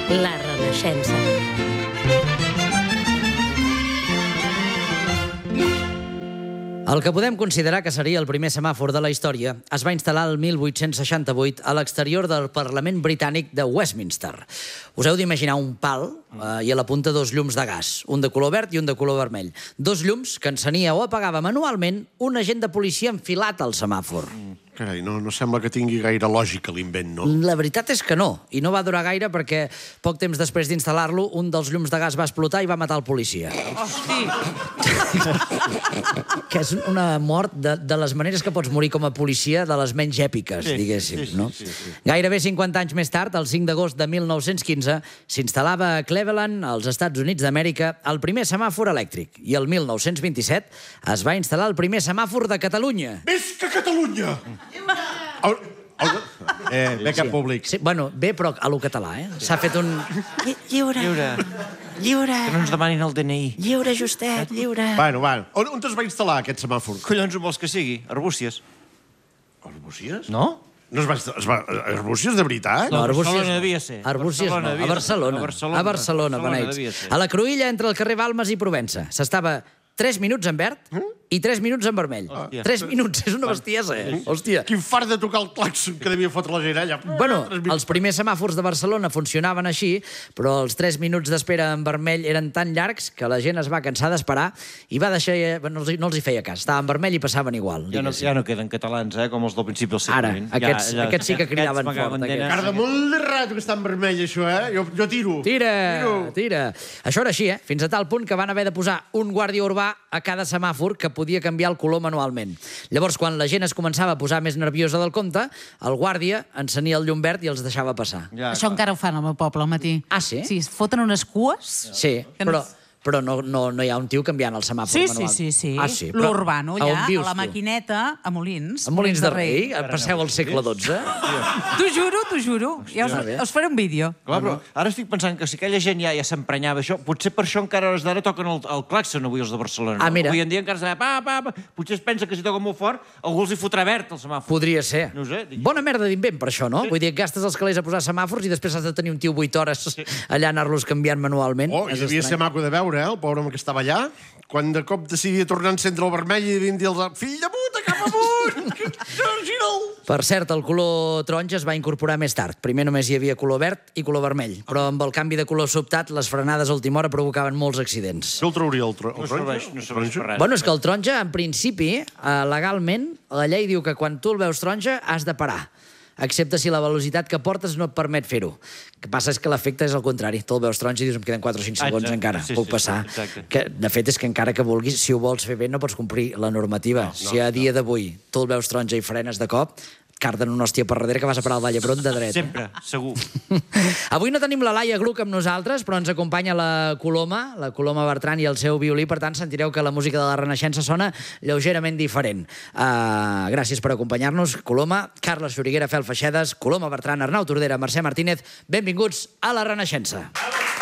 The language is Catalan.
La Renaixença. El que podem considerar que seria el primer semàfor de la història es va instal·lar el 1868 a l'exterior del Parlament britànic de Westminster. Us heu d'imaginar un pal i a la punta dos llums de gas, un de color verd i un de color vermell. Dos llums que encenia o apagava manualment un agent de policia enfilat al semàfor. Carai, no sembla que tingui gaire lògica l'invent, no? La veritat és que no, i no va durar gaire perquè poc temps després d'instal·lar-lo, un dels llums de gas va explotar i va matar el policia. Hosti! Que és una mort de les maneres que pots morir com a policia, de les menys èpiques, diguéssim, no? Gairebé 50 anys més tard, el 5 d'agost de 1915, s'instal·lava a Cleveland, als Estats Units d'Amèrica, el primer semàfor elèctric. I el 1927 es va instal·lar el primer semàfor de Catalunya. Visca Catalunya! Beca públic. Sí, bueno, bé, però a lo català, eh? S'ha fet un... Lliure. Lliure. Que no ens demanin el DNI. Lliure, Justet, lliure. Bueno, on es va instal·lar aquest semàfor? Collons, ho vols que sigui? Arbúcies. Arbúcies? No? No es va... Arbúcies de veritat? No, Arbúcies Barcelona no. devia ser. Arbúcies no, a Barcelona. A Barcelona, beneits. A la Cruïlla, entre el carrer Balmes i Provença. S'estava 3 minuts en verd i 3 minuts en vermell. 3 minuts, és una bestiesa, eh? Hòstia. Quin fart de tocar el clàxon que devia fotre la gent allà. Bueno, els primers semàfors de Barcelona funcionaven així, però els 3 minuts d'espera en vermell eren tan llargs que la gent es va cansar d'esperar i va deixar... No els hi feia cas. Estava en vermell i passaven igual. Ja no queden catalans, com els del principi del segle Ara, aquests sí que cridaven fort. Carda molt de rato que està en vermell, això, eh? Jo tiro. Tira. Això era així, eh? Fins a tal punt que van haver de posar un guàrdia urbà a cada semàfor que podia canviar el color manualment. Llavors, quan la gent es començava a posar més nerviosa del compte, el guàrdia encenia el llum verd i els deixava passar. Això encara ho fan al meu poble al matí. Ah, sí? Sí, es foten unes cues. Sí, però no hi ha un tio canviant el semàfor manual. Sí. Ah, sí? L'urbano, A on allà, vius, a la tu? maquineta, a Molins. A Molins de Rei? Passeu al segle XII? T'ho juro. Ja us faré un vídeo. Clar, però ara estic pensant que si aquella gent ja s'emprenyava això, potser per això encara a hores d'ara toquen el clàxon avui els de Barcelona. Ah, mira. Avui en dia encara s'ha potser es pensa que si toquen molt fort, algú els hi fotrà verd el semàfor. Podria ser. No ho sé. Bona merda d'invent per això, no? Vull dir, gastes els calés a posar semàfors i després has de tenir un tio 8 hores allà anar-los canviant manualment. Oh, i devia ser maco de veure, el pobre home que estava allà, quan de cop decidia tornar a encendre el vermell i devien dir fill de puta, cap amunt! Per cert, el color taronja es va incorporar més tard. Primer només hi havia color verd i color vermell, però amb el canvi de color sobtat, les frenades a última hora provocaven molts accidents. Què el trauria, el taronja? No serveix per res. Bueno, és que el taronja, en principi, legalment, la llei diu que quan tu el veus taronja has de parar, excepte si la velocitat que portes no et permet fer-ho. El que passa és que l'efecte és el contrari. Tu el veus taronja i dius, em queden 4 o 5 segons encara, puc passar. Que, de fet, és que encara que vulguis, si ho vols fer bé, no pots complir la normativa. Si a dia d'avui tu el veus taronja i frenes de cop, carden una hòstia per darrere que vas a parar al Vall d'Hebron de dret. Sempre, segur. Avui no tenim la Laia Gluck amb nosaltres, però ens acompanya la Coloma Bertran i el seu violí, per tant sentireu que la música de la Renaixença sona lleugerament diferent. Gràcies per acompanyar-nos, Coloma, Carles Xuriguera, Fel Feixedes, Coloma Bertran, Arnau Tordera, Mercè Martínez, benvinguts a la Renaixença.